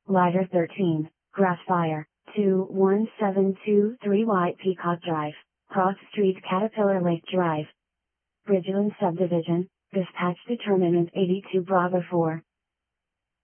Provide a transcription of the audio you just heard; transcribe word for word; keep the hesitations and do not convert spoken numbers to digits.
Lighter thirteen, Grassfire, two one seven two three White Peacock Drive, Cross Street Caterpillar Lake Drive. Bridgeland Subdivision, Dispatch Determinant eighty-two Bravo four.